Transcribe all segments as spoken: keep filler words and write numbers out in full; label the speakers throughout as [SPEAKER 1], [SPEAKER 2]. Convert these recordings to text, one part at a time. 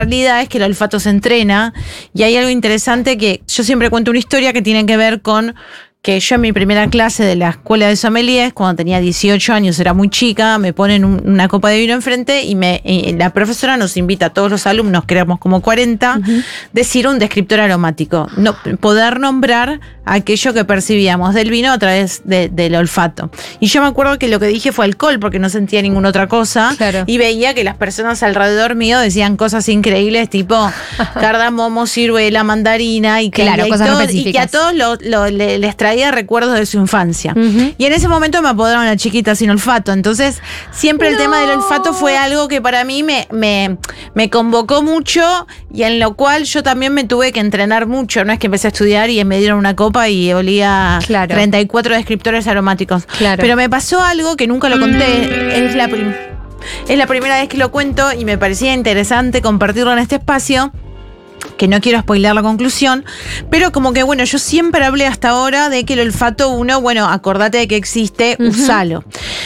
[SPEAKER 1] realidad es que el olfato se entrena y hay algo interesante que yo siempre cuento una historia que tiene que ver con que yo en mi primera clase de la escuela de sommeliers, cuando tenía dieciocho años, era muy chica, me ponen un, una copa de vino enfrente y, me, y la profesora nos invita a todos los alumnos, que éramos como cuarenta, uh-huh. decir un descriptor aromático, no, poder nombrar aquello que percibíamos del vino a través de, del olfato. Y yo me acuerdo que lo que dije fue alcohol, porque no sentía ninguna otra cosa,
[SPEAKER 2] claro.
[SPEAKER 1] y veía que las personas alrededor mío decían cosas increíbles, tipo cardamomo, ciruela, mandarina, y que,
[SPEAKER 2] claro,
[SPEAKER 1] y,
[SPEAKER 2] cosas
[SPEAKER 1] todo,
[SPEAKER 2] específicas.
[SPEAKER 1] Y que a todos lo, lo, le, les traía recuerdos de su infancia. Uh-huh. Y en ese momento me apodaron la chiquita sin olfato. Entonces, siempre no. el tema del olfato fue algo que para mí me, me, me convocó mucho y en lo cual yo también me tuve que entrenar mucho. No es que empecé a estudiar y me dieron una copa y olía
[SPEAKER 2] claro.
[SPEAKER 1] treinta y cuatro descriptores aromáticos.
[SPEAKER 2] Claro.
[SPEAKER 1] Pero me pasó algo que nunca lo conté. Es la, prim- es la primera vez que lo cuento y me parecía interesante compartirlo en este espacio. Que no quiero spoilear la conclusión, pero como que bueno, yo siempre hablé hasta ahora de que el olfato uno, bueno, acordate de que existe, uh-huh. usalo.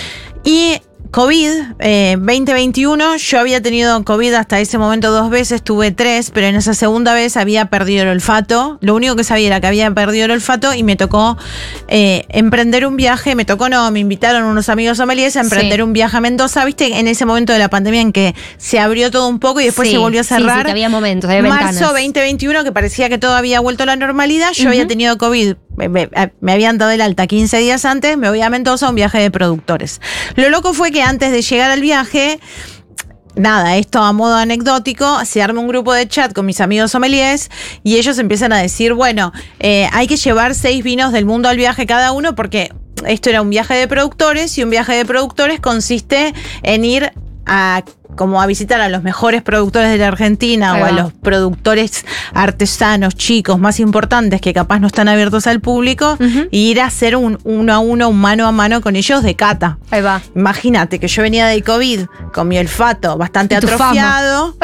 [SPEAKER 1] Y COVID, eh, veinte veintiuno, yo había tenido COVID hasta ese momento dos veces, tuve tres, pero en esa segunda vez había perdido el olfato. Lo único que sabía era que había perdido el olfato y me tocó eh, emprender un viaje, me tocó no, me invitaron unos amigos sommeliers a emprender sí. un viaje a Mendoza, viste, en ese momento de la pandemia en que se abrió todo un poco y después
[SPEAKER 2] sí,
[SPEAKER 1] se volvió a cerrar.
[SPEAKER 2] Sí, sí, que había momentos, había
[SPEAKER 1] Marzo
[SPEAKER 2] ventanas.
[SPEAKER 1] veinte veintiuno, que parecía que todo había vuelto a la normalidad, yo uh-huh. había tenido COVID. Me, me, me habían dado el alta quince días antes, me voy a Mendoza a un viaje de productores. Lo loco fue que antes de llegar al viaje, nada, esto a modo anecdótico, se arma un grupo de chat con mis amigos sommeliers y ellos empiezan a decir, bueno, eh, hay que llevar seis vinos del mundo al viaje cada uno porque esto era un viaje de productores y un viaje de productores consiste en ir a como a visitar a los mejores productores de la Argentina o a los productores artesanos chicos más importantes que capaz no están abiertos al público uh-huh. e ir a hacer un uno a uno, un mano a mano con ellos de cata.
[SPEAKER 2] Ahí va.
[SPEAKER 1] Imagínate que yo venía de COVID con mi olfato bastante atrofiado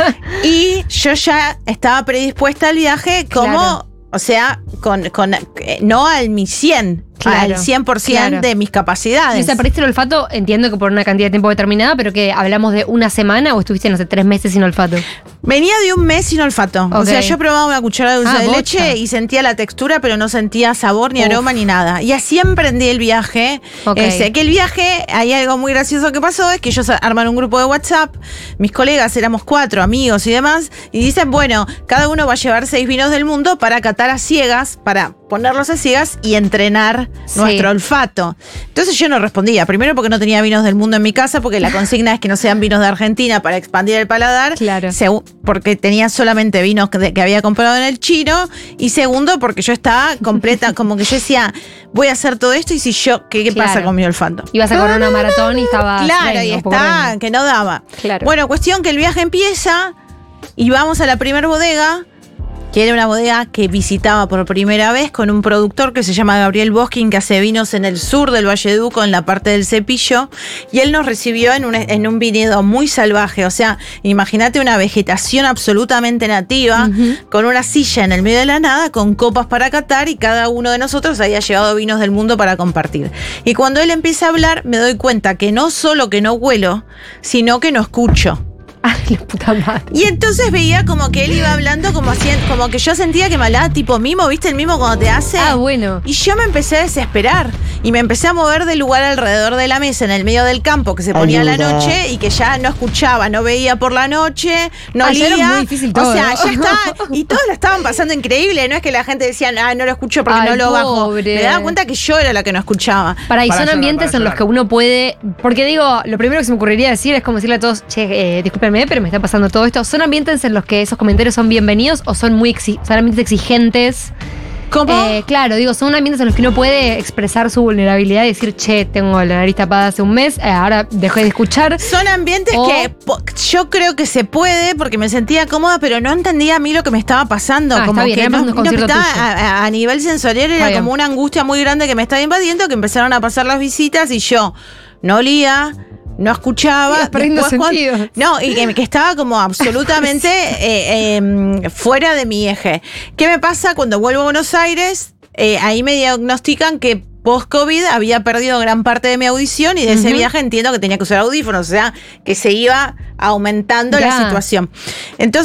[SPEAKER 1] y yo ya estaba predispuesta al viaje como, claro. o sea, con, con eh, no al mi cien. Claro, al cien por ciento claro. de mis capacidades.
[SPEAKER 2] Y o sea, perdiste el olfato, entiendo que por una cantidad de tiempo determinada, pero que hablamos de una semana o estuviste, no sé, tres meses sin olfato.
[SPEAKER 1] Venía de un mes sin olfato. Okay. O sea, yo probaba una cucharada de dulce ah, de leche bocha. y sentía la textura, pero no sentía sabor, ni Uf. aroma, ni nada. Y así emprendí el viaje. Okay. Ese, que el viaje, hay algo muy gracioso que pasó, es que ellos armaron un grupo de WhatsApp, mis colegas, éramos cuatro, amigos y demás, y dicen, bueno, cada uno va a llevar seis vinos del mundo para catar a ciegas, para ponerlos a ciegas y entrenar sí. nuestro olfato. Entonces yo no respondía, primero porque no tenía vinos del mundo en mi casa, porque la consigna es que no sean vinos de Argentina para expandir el paladar,
[SPEAKER 2] claro.
[SPEAKER 1] seg- porque tenía solamente vinos que, que había comprado en el chino, y segundo porque yo estaba completa, como que yo decía, voy a hacer todo esto y si yo, ¿qué, qué
[SPEAKER 2] claro.
[SPEAKER 1] pasa con mi olfato?
[SPEAKER 2] Ibas a correr una maratón y estaba
[SPEAKER 1] claro, y está, que no daba.
[SPEAKER 2] Claro.
[SPEAKER 1] Bueno, cuestión que el viaje empieza y vamos a la primera bodega, que era una bodega que visitaba por primera vez con un productor que se llama Gabriel Boskin, que hace vinos en el sur del Valle de Uco, en la parte del Cepillo, y él nos recibió en un, en un viñedo muy salvaje. O sea, imagínate una vegetación absolutamente nativa, uh-huh. con una silla en el medio de la nada, con copas para catar, y cada uno de nosotros había llevado vinos del mundo para compartir. Y cuando él empieza a hablar, me doy cuenta que no solo que no huelo, sino que no escucho.
[SPEAKER 2] Ay, la puta madre.
[SPEAKER 1] Y entonces veía como que él iba hablando como haciendo, como que yo sentía que me hablaba tipo mimo, ¿viste el mimo cuando te hace?
[SPEAKER 2] Ah, bueno.
[SPEAKER 1] Y yo me empecé a desesperar y me empecé a mover del lugar alrededor de la mesa en el medio del campo que se ponía Ayuda. la noche y que ya no escuchaba, no veía por la noche, no
[SPEAKER 2] ah,
[SPEAKER 1] olía.
[SPEAKER 2] Era muy difícil todo,
[SPEAKER 1] o sea,
[SPEAKER 2] ¿no?
[SPEAKER 1] ya estaba, y todos lo estaban pasando increíble, no es que la gente decía, ah, no lo escucho porque
[SPEAKER 2] Ay,
[SPEAKER 1] no lo bajo.
[SPEAKER 2] pobre.
[SPEAKER 1] Me daba cuenta que yo era la que no escuchaba.
[SPEAKER 2] Para, y
[SPEAKER 3] Para
[SPEAKER 2] son
[SPEAKER 3] llorar,
[SPEAKER 2] ambientes
[SPEAKER 3] para
[SPEAKER 2] en los
[SPEAKER 3] llorar.
[SPEAKER 2] que uno puede, porque digo, lo primero que se me ocurriría decir es como decirle a todos, che, eh, discúlpenme, pero me está pasando todo esto. ¿Son ambientes en los que esos comentarios son bienvenidos o son muy exi- son ambientes exigentes?
[SPEAKER 1] ¿Cómo?
[SPEAKER 2] Eh, claro, digo, son ambientes en los que uno puede expresar su vulnerabilidad y decir, che, tengo la nariz tapada hace un mes, eh, ahora dejé de escuchar.
[SPEAKER 1] Son ambientes
[SPEAKER 2] o,
[SPEAKER 1] que po- yo creo que se puede porque me sentía cómoda, pero no entendía a mí lo que me estaba pasando.
[SPEAKER 2] Ah,
[SPEAKER 1] como
[SPEAKER 2] está bien,
[SPEAKER 1] que
[SPEAKER 2] además
[SPEAKER 1] no,
[SPEAKER 2] no es
[SPEAKER 1] no,
[SPEAKER 2] concierto
[SPEAKER 1] estaba
[SPEAKER 2] tuyo.
[SPEAKER 1] a, a- a nivel sensorial era
[SPEAKER 2] Está
[SPEAKER 1] como
[SPEAKER 2] bien.
[SPEAKER 1] una angustia muy grande que me estaba invadiendo, que empezaron a pasar las visitas y yo no olía, no escuchaba.
[SPEAKER 2] Ibas perdiendo
[SPEAKER 1] Después, cuando-
[SPEAKER 2] sentido.
[SPEAKER 1] no, y que, que estaba como absolutamente eh, eh, fuera de mi eje. ¿Qué me pasa cuando vuelvo a Buenos Aires? Eh, ahí me diagnostican que post-COVID había perdido gran parte de mi audición y de ese
[SPEAKER 2] Ujú.
[SPEAKER 1] viaje entiendo que tenía que usar audífonos, o sea, que se iba aumentando
[SPEAKER 2] Ya.
[SPEAKER 1] la situación. Entonces